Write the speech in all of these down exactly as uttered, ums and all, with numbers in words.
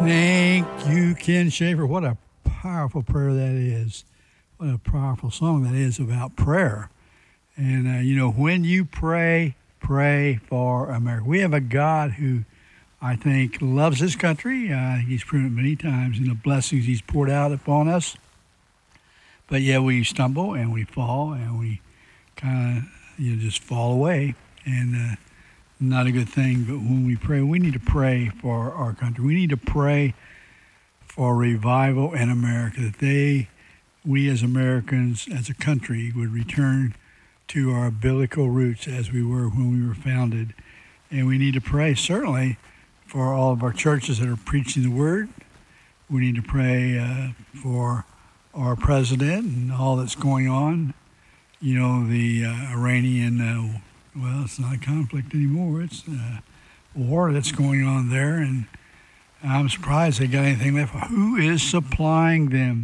Thank you, Ken Schaefer. What a powerful prayer that is. What a powerful song that is about prayer. And, uh, you know, when you pray, pray for America. We have a God who I think loves this country. Uh, he's proven it many times in the blessings he's poured out upon us. But yeah, we stumble and we fall and we kind of, you know, just fall away. And uh, not a good thing. But when we pray, we need to pray for our country. We need to pray for revival in America, that they, we as Americans, as a country, would return to our biblical roots as we were when we were founded. And we need to pray, certainly, for all of our churches that are preaching the word. We need to pray uh, for our president and all that's going on. You know, the uh, Iranian, uh, well, it's not a conflict anymore. It's a war that's going on there. And I'm surprised they got anything left. Who is supplying them?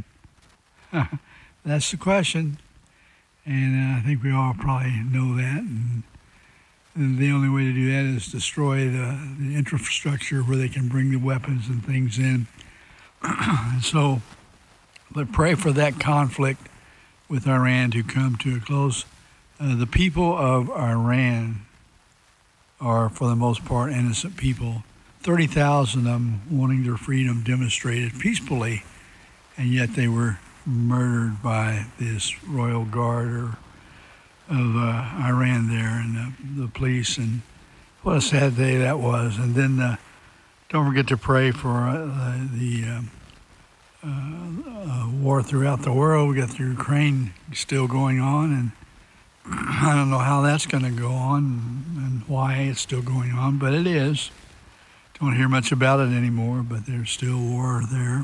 That's the question. And uh, I think we all probably know that. And, and the only way to do that is destroy the, the infrastructure where they can bring the weapons and things in. And so, but pray for that conflict with Iran to come to a close. Uh, the people of Iran are, for the most part, innocent people. thirty thousand of them wanting their freedom demonstrated peacefully, and yet they were murdered by this royal guard or, of uh, Iran there, and the, the police. And what a sad day that was. And then uh, don't forget to pray for uh, the um, uh, uh, war throughout the world. We got the Ukraine still going on, and I don't know how that's going to go on and why it's still going on, but it is. Don't hear much about it anymore, but there's still war there.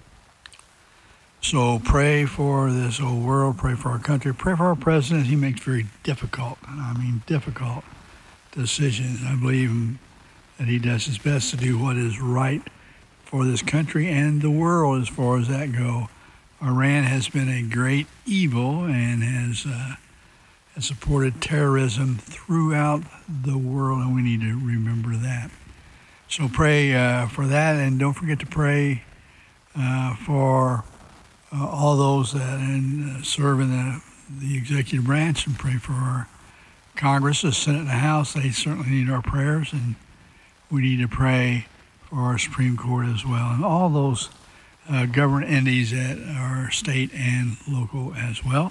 So pray for this whole world, pray for our country, pray for our president. He makes very difficult, I mean difficult decisions. I believe that he does his best to do what is right for this country and the world as far as that go. Iran has been a great evil and has, uh, has supported terrorism throughout the world, and we need to remember that. So pray uh, for that, and don't forget to pray uh, for uh, all those that in, uh, serve in the, the executive branch, and pray for our Congress, the Senate, and the House. They certainly need our prayers, and we need to pray for our Supreme Court as well, and all those uh, government entities that are state and local as well.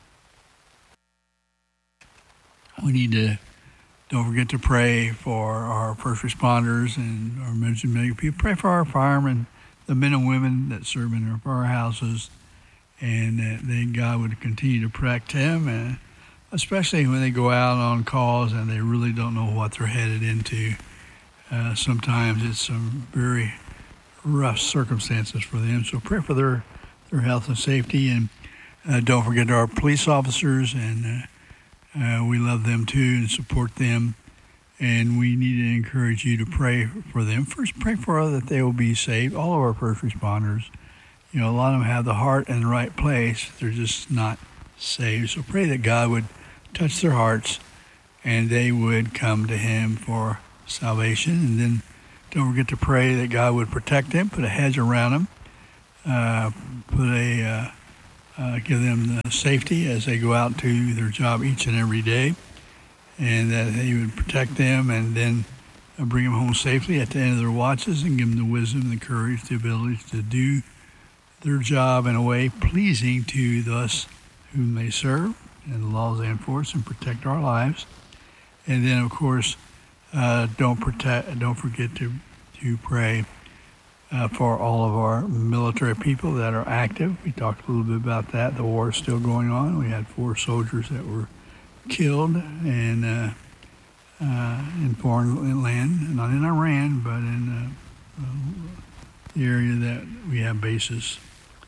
We need to Don't forget to pray for our first responders and our emergency medical people. Pray for our firemen, the men and women that serve in our firehouses, and that they, God would continue to protect them, and especially when they go out on calls and they really don't know what they're headed into. Uh, sometimes it's some very rough circumstances for them. So pray for their, their health and safety, and uh, don't forget our police officers, and uh, Uh, we love them too and support them, and we need to encourage you to pray for them. First, pray for them that they will be saved. All of our first responders, you know, a lot of them have the heart in the right place. They're just not saved. So pray that God would touch their hearts and they would come to Him for salvation. And then don't forget to pray that God would protect them, put a hedge around them, uh, put a... Uh, Uh, give them the safety as they go out to their job each and every day, and that He would protect them and then uh, bring them home safely at the end of their watches, and give them the wisdom, the courage, the ability to do their job in a way pleasing to those whom they serve and the laws they enforce, and protect our lives. And then, of course, uh, don't protect, don't forget to to pray Uh, for all of our military people that are active. We talked a little bit about that. The war is still going on. We had four soldiers that were killed and uh, uh, in foreign land, not in Iran, but in uh, uh, the area that we have bases.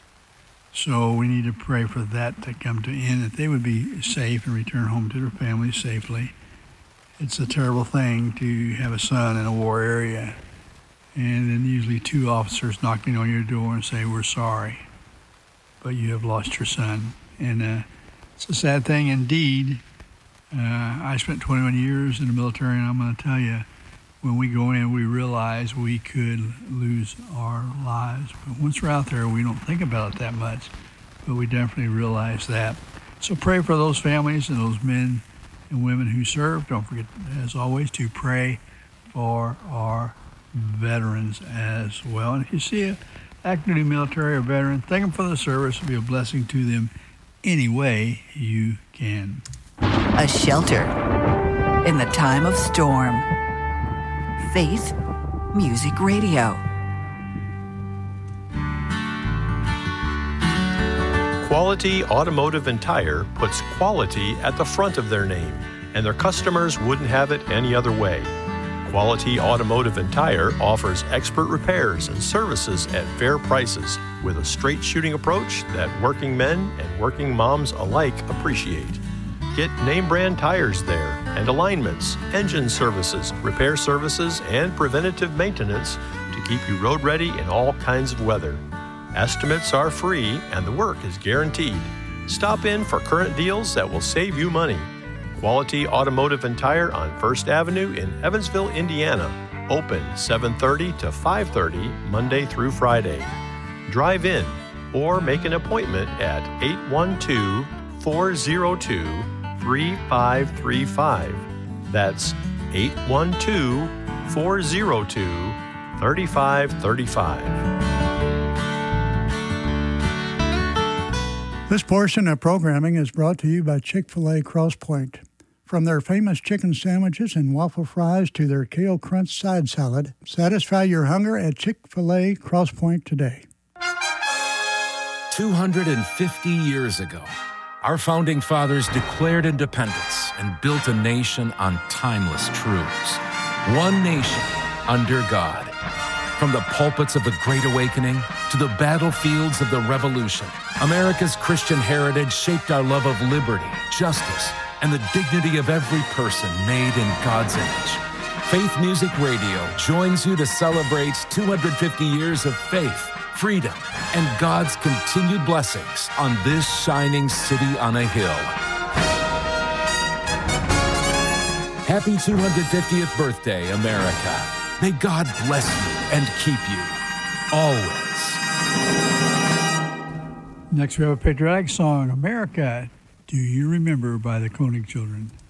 So we need to pray for that to come to an end, that they would be safe and return home to their families safely. It's a terrible thing to have a son in a war area, and then usually two officers knocking on your door and say, "We're sorry, but you have lost your son." And uh, it's a sad thing indeed. Uh, I spent twenty-one years in the military, and I'm going to tell you, when we go in, we realize we could lose our lives. But once we're out there, we don't think about it that much, but we definitely realize that. So pray for those families and those men and women who serve. Don't forget, as always, to pray for our veterans as well. And if you see an active duty military or veteran, thank them for the service. It'll be a blessing to them any way you can. A shelter in the time of storm. Faith Music Radio. Quality Automotive and Tire puts quality at the front of their name, and their customers wouldn't have it any other way. Quality Automotive and Tire offers expert repairs and services at fair prices with a straight shooting approach that working men and working moms alike appreciate. Get name brand tires there and alignments, engine services, repair services, and preventative maintenance to keep you road ready in all kinds of weather. Estimates are free and the work is guaranteed. Stop in for current deals that will save you money. Quality Automotive and Tire on First Avenue in Evansville, Indiana. Open seven thirty to five thirty Monday through Friday. Drive in or make an appointment at eight one two, four zero two, three five three five. That's eight one two, four zero two, three five three five. This portion of programming is brought to you by Chick-fil-A Cross Point. From their famous chicken sandwiches and waffle fries to their kale crunch side salad, satisfy your hunger at Chick-fil-A Cross Point today. two hundred fifty years ago, our founding fathers declared independence and built a nation on timeless truths. One nation under God. From the pulpits of the Great Awakening to the battlefields of the Revolution, America's Christian heritage shaped our love of liberty, justice, and the dignity of every person made in God's image. Faith Music Radio joins you to celebrate two hundred fifty years of faith, freedom, and God's continued blessings on this shining city on a hill. Happy two hundred fiftieth birthday, America. May God bless you and keep you, always. Next we have a patriotic song, America, Do You Remember, by the Koenig Children.